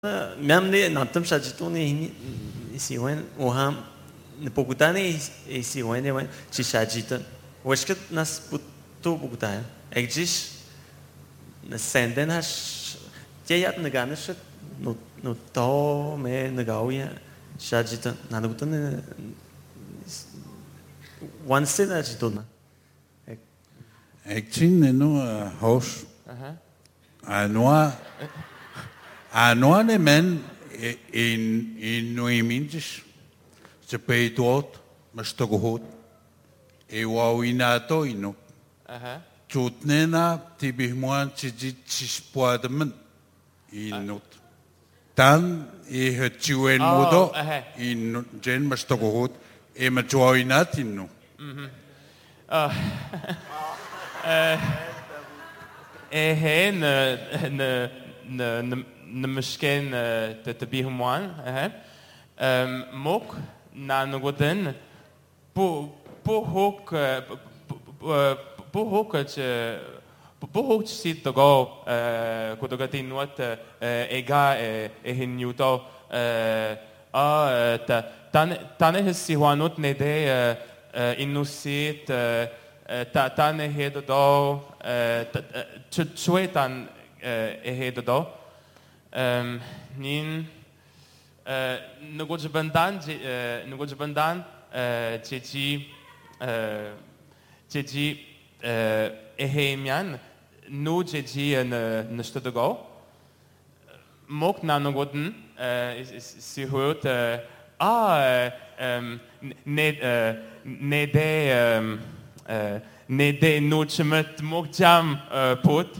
Memne nantem shajituni isiwen uham nepokutani isiwen ewen chishajitan. Weshket nas putu bukutaya. Egjish nasenden hash jayat naganishat no to me nagawia shajitan nanutan one sin ajituna. Ik zie nu hoos. Anoa ne men in nuimintis se peituot mastogohot e wawina to ino. Tutnena tibihmuan tsispuadamen inut. Dan e het modo in jen mastogohot e matjoinat ino. Misschien te bihumwan, mok na nogoden pohok sit to go kudogatin wat ega ehinuto tane hesiwanut ne de inusit tane hedo chuetan hedo nin nugojabandan jeji ehemian nu jeji nstudogo mok na nugoden si hoort ne de nuchmet mokjam put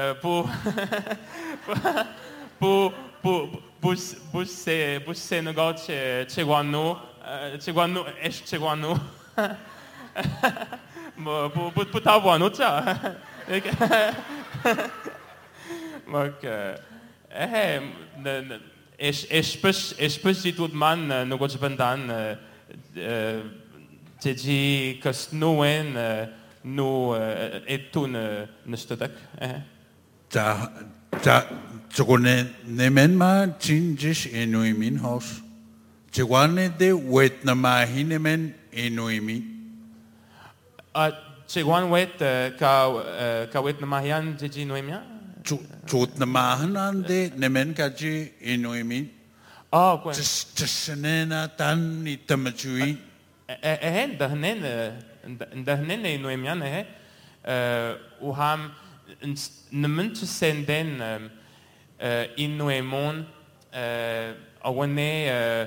busse negoce ceguanu ești ceguanu puta buanu cha mak ești ditut man negoce bandan jeji kasnuen nu etun nstudak Tsukune nemen ma chinjish enuimin house. Tsukwane de wet na mahinemen enuimin. Tsukwan wet ka wet na mahian jeji noemia? Tsut na mahanan de nemen kaji enuimin. Kwen. Tsenena tan ni tamachui. Dahnen enuemian uham nemen senden innuemon awane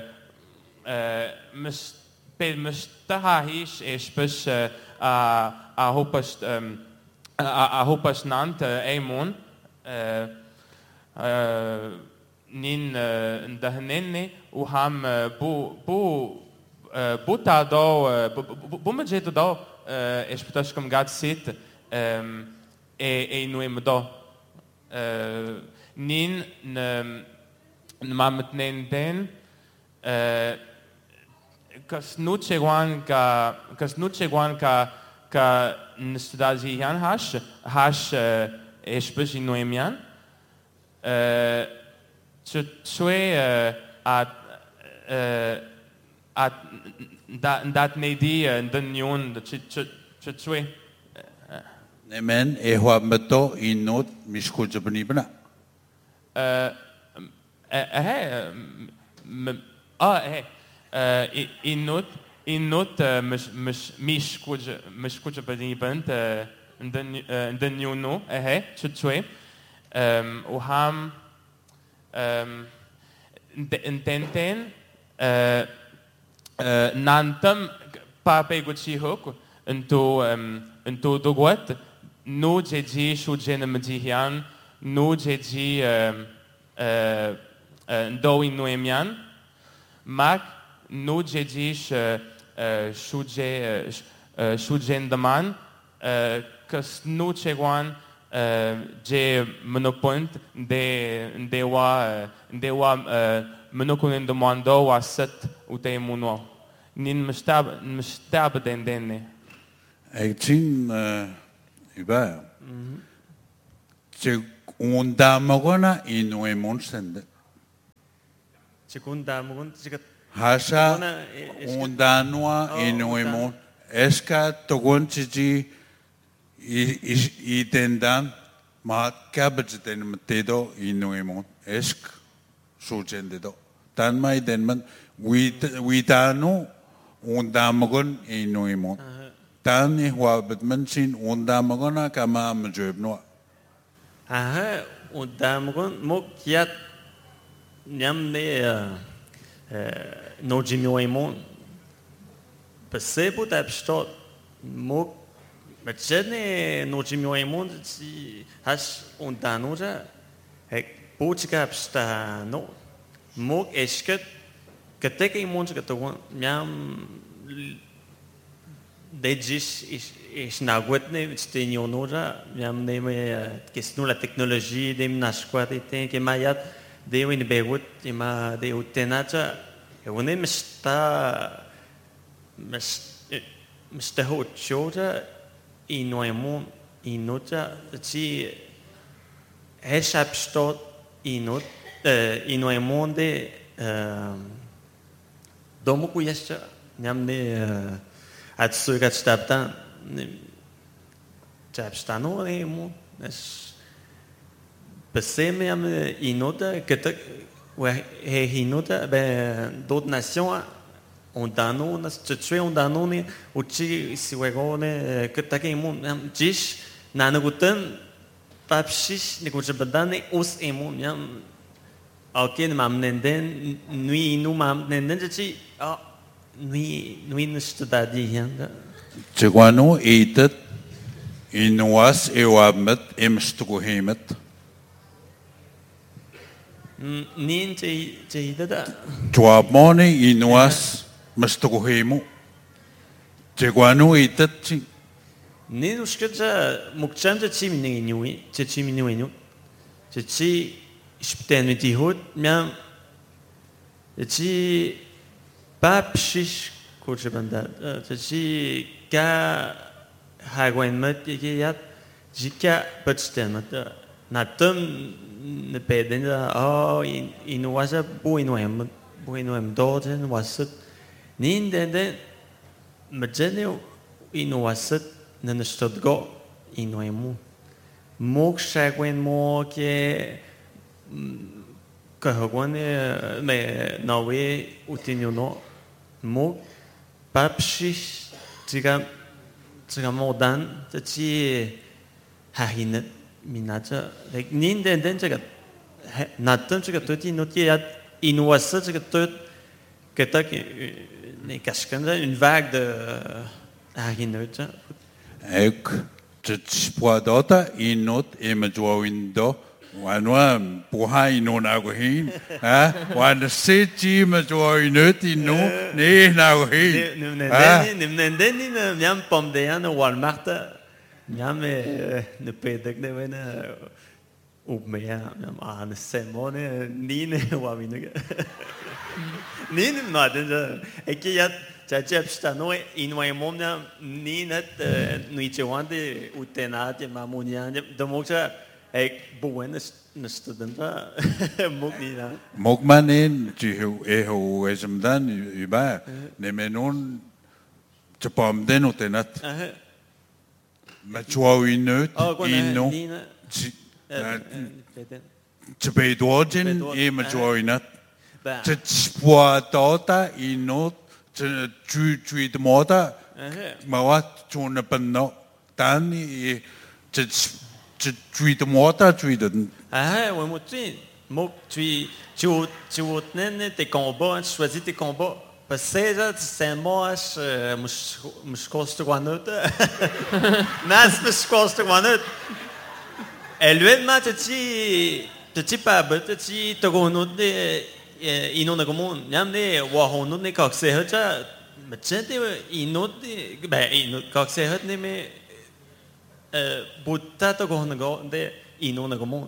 mustahish espes a hopas nant emon nin dahnenne uham butado bumajeto do espetas kam gad sit innuemdo nin mamet nenden kas nucheguan ka nstudazian hash espes in noemian tsue at dat nedi den yon tsue Nemen e huamato inot mishkujabanibna. Inot mishkuja banibant den yuno chuchwe uham intenten nantam pape guchi hok into dogwat no jeji shujen mjihian no jeji do noemian mak no jeji shujen daman kas no chegwan je monopoint dewa monokunen demando wasat utemuno nin mstab dendenne. Ik zie über. Ze undamogona in noemon sende. Chikunda mugun chikat. Hasha Togona, undanua inuimon. Eska togon chichi itendan ma kabajten matedo inuimon. Esk sujendedo. Tan mai denman witanu undamagon inuimon. Tan ihwabetman sin undamagona kama majubno. Aha, undamugun mukyat nyamne nojimioimon. Percebo tapstot muk Machene nojimioimon si has undanuja ek bochika psta no muk esket katek imon katogon nyam Dejis is nagwetne stenionora nyam neme kesnu la technologie dem nashkwat eten ke mayat de win begut ima de utenacha one mista hochoja inoemon inota chi heshapstot inot inoemon de domukuyascha nyam ne Atsugat staptan Chapstano emo Peseme am inota que inota d'autres nations on dano nas tue on dano ne uchi siwegone que takemo jish nanagutan papshish ne kuchabadane us emo yam alken mamnenden nui nu mamnenden chi Nui nestudadi handa. Chiguano eatet inuas ewabmet imstuguhemet. Nin cheidada. Chuabmone inuas mstuguhemu. Chiguano eatet chi. Nin uskatja mukchanja chimininui, chimininui. Chi sptenmitihut miam. Chi Papshish Kuchabanda, Tachi Ka Hagwenmet Yat, Jika Putstemata, Natum Nepedenda, oh, in was a buinoem Dorten was it. Nin then Magenio in was it, then the stud go in Wemu. Mok Shagwen Moke. Kahagwane me nawe utinyono mo papshish tiga modan tachi hahinet minata like nin den tiga natam tiga toti noti at inuasa tiga tot ketak ne kashkanda une vague de hahinet Ek tspwadota inot imajwawindo Wanwa puha inonagohin, wan sechi majwainut ino ne nagohin. Nimnendeni nyam pomdean Walmart nyam ne pedek ne wena upmea nyam an semone nine wawinge. Nine naden ekiyat chachepstano inwaimom nyam ninet nuichewande utenat mamunya democha Ek boen een student moet niet aan. Mokman in eho esmdan uba nemenon chapam den utenat. Machwawinut ino. Chbedojen e machwawinat. Chpwadota ino chuit moda mawat chunapanno tani Tweet water, tweeten. Oui, moi, tu tes combats, tu choisis tes combats. Parce que c'est un moche, je coste quoi note. Mas, je coste quoi note. Et lui, tu pas, tu note, il n'en a comme on. Yamne, wahon, ne coxe, mais il note, il note coxe, mais. Buttato con de inonagomon.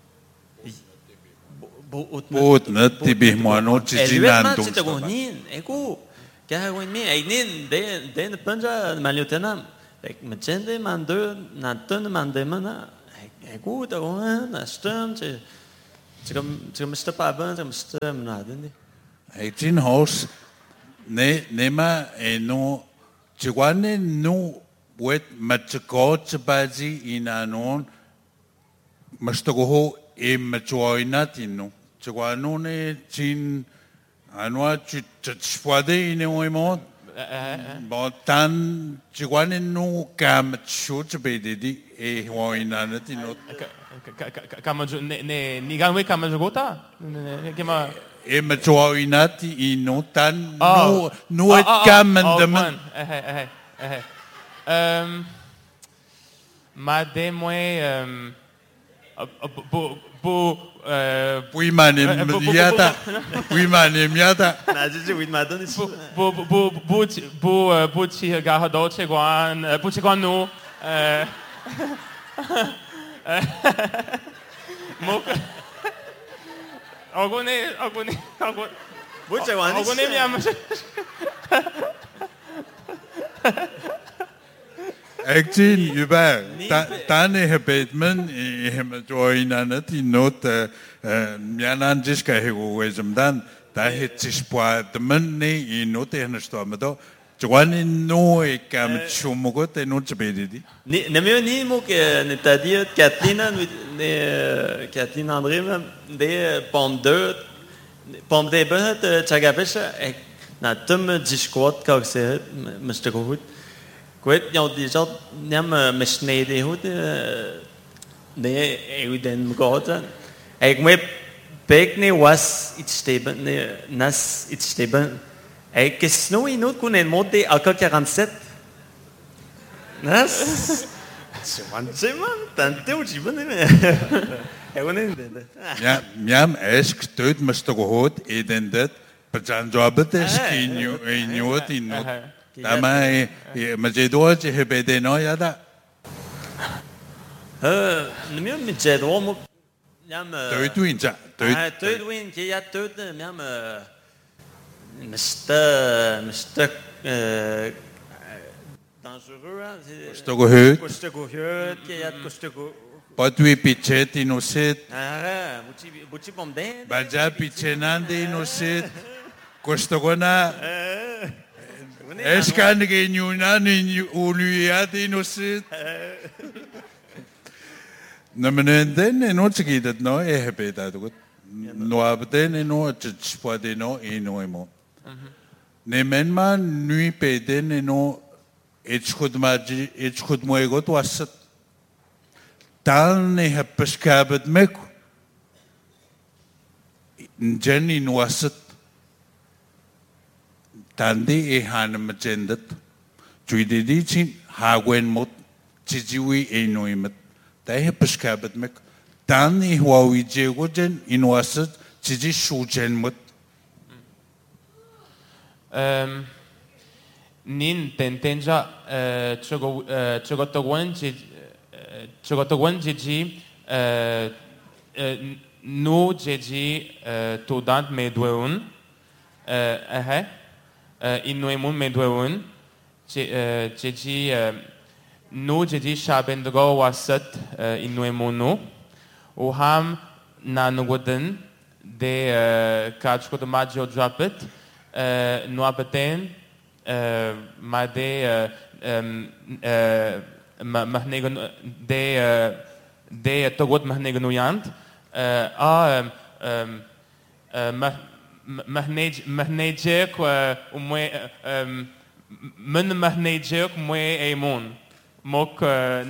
Bot net tibi mano chijinan dum. Gonin, ego. Kahawin me, ainin de panja maliotenam. Like machende mando natun mandemana. Ego da na stem Mr. Paban, Mr. Nadin. Eitin hos nema eno chiguane nu wet matchcoach bazi inanon mastogo e machoinatino chiguanone chin anwa chfwade ineoimo botan chiguane nu kam chutbedidi e hoinanatino ni ganwe kamajogota kema e machoinati inotan nu et kamandam ma de moi Pui mane miata. Najiji with madon is buchi gahado chegwan buchi gwanu mok ogone Buche wan is ogone miam Actually, über tane hebetmen hem joinanat not miananjiska hewesem dan da het sich po de men ne not en stomado Joan no e kam chumugot e non chbedidi ni mo que ne t'a dit Kathleen ne Kathleen André de pom de bet chagapesha na tum discord ka se Mr. Goed Kwet jou die zat nem mesnede goed nee euden gehad. Ik moet bekne was iets steben nas iets steben. Ik is nou in ook kunnen mode AK-47. Nas. Zeman dan teu jiben ne. Ja miam esk stoot Mr. Goed edendet pajanjobet skinju enjot in not Tama majedoa je hebede no yada. Nimiu majedoa mo miam. Tuituin ja. Tuituin ki ja tuit miam. Mr. dangereux. Kostogo ki ja kostogo. Patui pichet inoset. Buchi pomden. Baja pichenande inoset. Kostogona. Eskan ge nyunani uluiati inoset. Namenen en otskidet no e hebeta gut. No abden no tspade no enoemo. Nemen man nui peden no etschud moegot wasat. Dan ne hepskabet mek. Jenny no wasat. Tandi e hanam agendat. Tuididi chin hagwen mot chijiwi e noimet. They have prescribed mek. Dan e huawi jegojen in wasat chiji shujen mot. Nin tentenja chogotogwan jiji nu jiji tudant medweun Inuemun medweun jiji nu jiji shabendago wasat inuemunu uham nanugoden de kachkotomajo drapet nuabaten made mahnegan de togot mahneganuyant Mahnejek men mahnejek mwe emon mok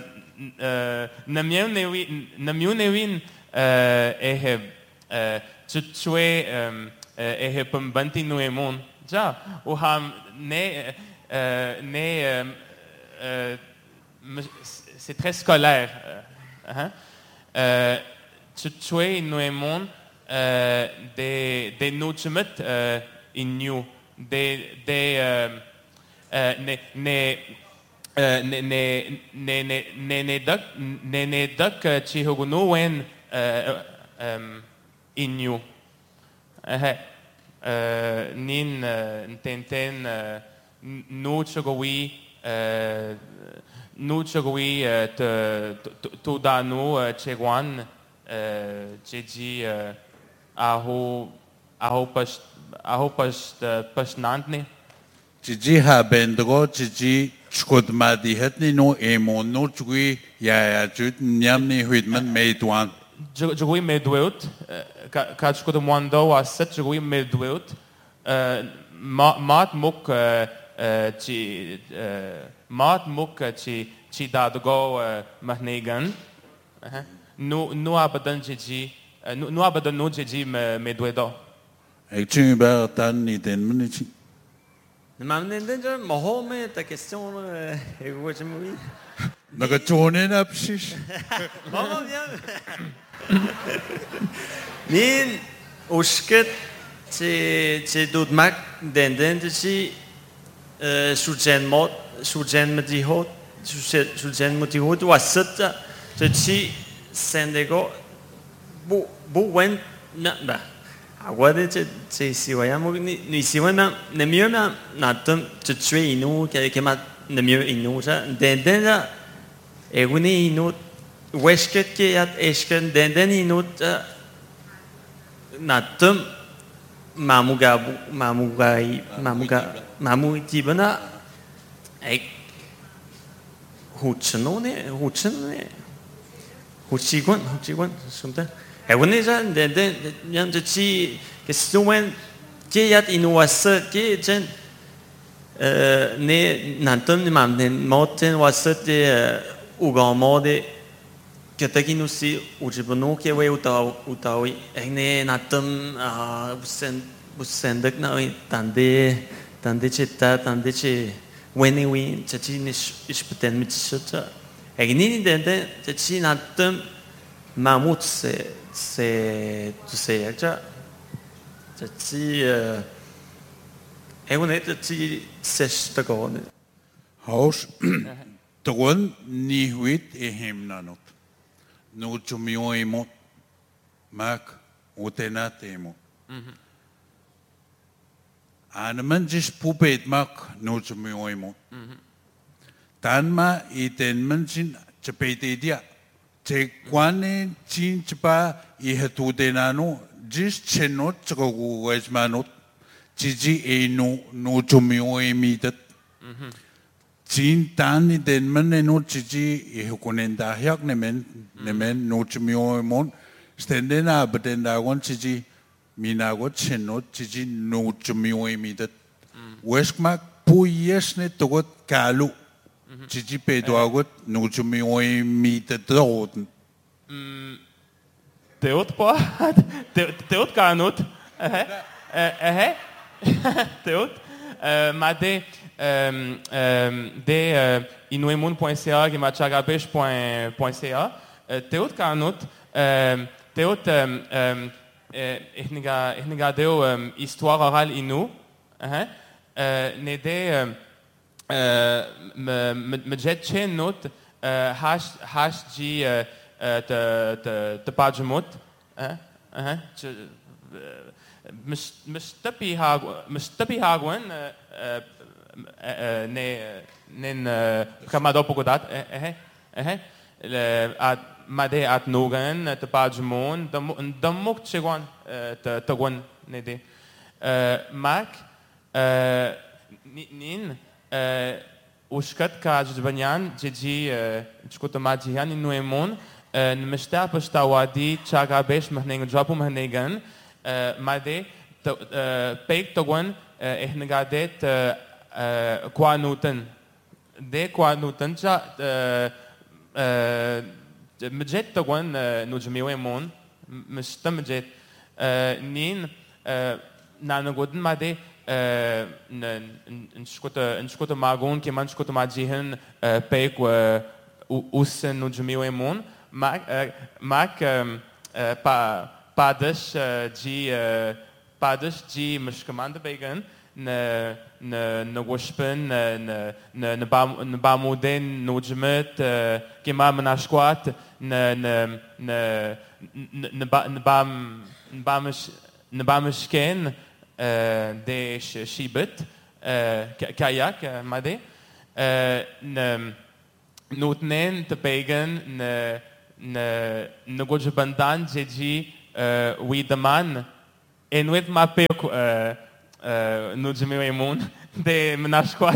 namiu nevin eheb chutchwe eheb pambanti nu emon ja uham c'est très scolaire chutchwe nu emon de nutrimet in you ne dak chihogunu wen in you nin tenten nuchogowi to danu chegwan jeji aho pas aho pas nantni. Gigi ha bendro Gigi chkodmadi hatni no emon no chgui ya jut nyamni huidman meidwan. Jogui medweut, ka chkoto mwando a set jogui medweut. Maat muk chi dadgo mahnegan. Nu abadan Gigi, nu abadan nu Gigi medwedo. Ekchun ba tan ni den mnichi. Mais déjà, mais ta question, oui. Naga chonen apsis. Maman, viens. Min, usket, c'est d'autres mac, d'enden, sujen medihot, sujen medihot, ou asset, sendego, wen, ba. Agora se siwayamo ni siwayam ne mieux na tam te tuer inu que ma ne mieux inu ça denden e wini inu wesket ke at esken denden inu na tam mamuga mamu tibana e huchigon sumta e wini ça denden yan te chi question que yat inuasa que jen ne nantum ni mam ne moten wasat de ugamode que takinu si ujibano que we utawi ne natum busendak na tande cheta tande che weni wi chachi ni ispeten mit chata egni dende chachi natum mamut se tu se acha chachi egonet chachi sesta gone Haus Tron ni huit e hemnanot. No chumio emot. Mak utenat emot. Anaman jis pupet mak no chumio emot. Tanma iten mansin chapete dia. Te kwane chin chapa I hatudenano jis chenot chkogu wesmanot. Chichi e no chumio emitat. Chin tani den man no chichi I hukunenda hyak nemen no chumio emon. Stendena betenda gon chichi minago chenot chichi no chumio emitat. Weskmak puyes ne togot kalu. Chichi pedoagot no chumio emitat roten. Teot po, teot kanot, teot, ma de inuemun.ca qui m'a chagabesh.ca, teot kanot, teot, ich niga deo histoire orale inu, ne de me jet chen not, hash ji te pajamot, مستبي هاغوان nen kama dopo godat ma de at nogan te pajmon damok chegwan te gwan ne de mak nin uskat ka jbanyan jeji chkotamajian inuemon nmesta pastawadi chagabesh mahnen japu mahnegan ma de peik togwan ehnegadet kwanutan de kwanutan cha mjet togwan nujmiwemon mistamjet nin nanagodin ma de nshkota magon ke man shkota majihen peik usen nujmiwemon mak padas ji mishkamanda began na washpen na bamuden nujmet kema manashkwat na bamishken de shibet kayak made nutnen te began na gojbandan jeji widaman En weet ma peo no jime mon de menasquad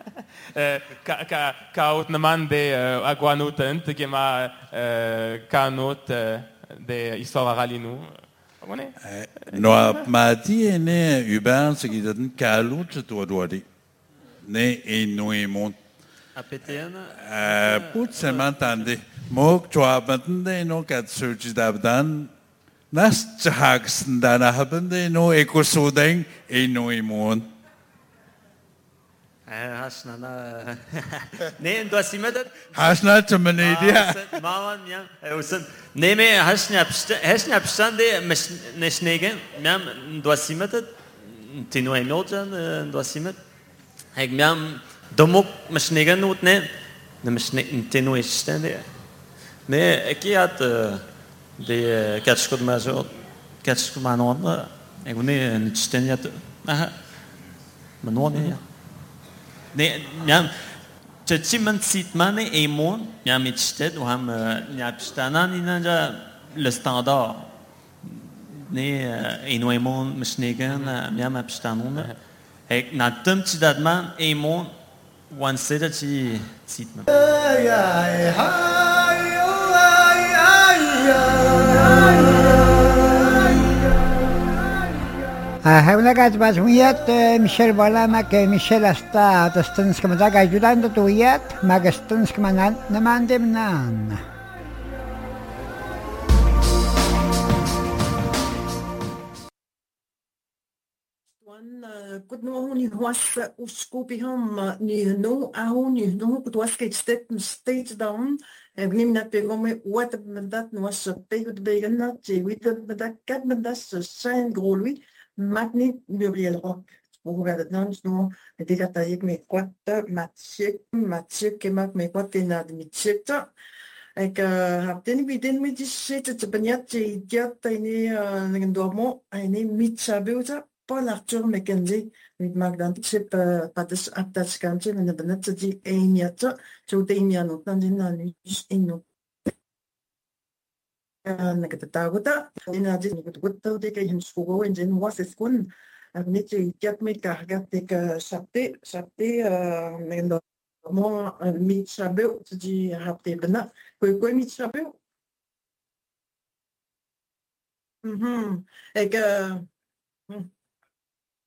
ka out naman de aguanutent que ma kanot de histoire ralinu. No mati ene Hubert se gidan kalu tuadwadi. Ne enoi mon. APTN. Put se mantande. Mok tuabande no kat surgi dabdan. Nas chahagsen dana habende no ekosodeng enoi mon. Hasna nee, du hast immer das. Hasna temenedia. Mauern, ja. Nee, mir hasna abstande, ne schnegen. Mir du hast immer das. Tino enoten, du hast immer. Ik mir domok schnegen not ne. Ne schnegen tino is stande. Nee, ik had de katschkod maar zo. Katschkod maar no. Ik wil niet stende. Aha. Maar no nee. Nee, ja, tjitman sitman et mon, ja mit sted, we hebben ja bestanan in le standard. Nee, in mon mesnegen, ja maar bestanon. Ik na tumtje dat man et mon, one set sitman. Una gazbas huyat Michel Bola mak Michel asta tastans kamazaga ayudando tu huyat magastans kamanan namandem nan. Good no ni was uskupi ham ni no au ni no good was get state down en glim na pegome wat dat no was pegod begen na je wit dat kat dat zijn gros lui Magni Gabriel Rock. Hoe gaat het nou? Ik denk dat ik me kwart Mathieu que me kwart in de mitcheta. Ik heb den bidden met die shit te benieuwd je dat een dormo een mitchabuza Paul Arthur Mackenzie met mag dan chip patas atas kantje en de benet die een jata zo de een jaar nog dan in in nagtatawata ina din gutgutaw de kay himskugo en din wasis kun agni ti kat me kargat de ka sapte mendo mo mi sabe ti hapte bana ko mi sabe ek